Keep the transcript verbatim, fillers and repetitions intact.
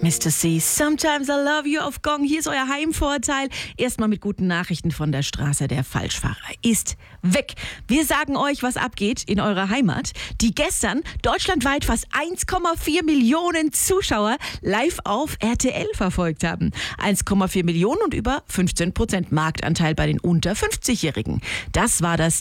Mister C, Sometimes I Love You auf Gong. Hier ist euer Heimvorteil. Erstmal mit guten Nachrichten von der Straße. Der Falschfahrer ist weg. Wir sagen euch, was abgeht in eurer Heimat, die gestern deutschlandweit fast eins Komma vier Millionen Zuschauer live auf R T L verfolgt haben. eins Komma vier Millionen und über fünfzehn Prozent Marktanteil bei den unter fünfzig-Jährigen. Das war das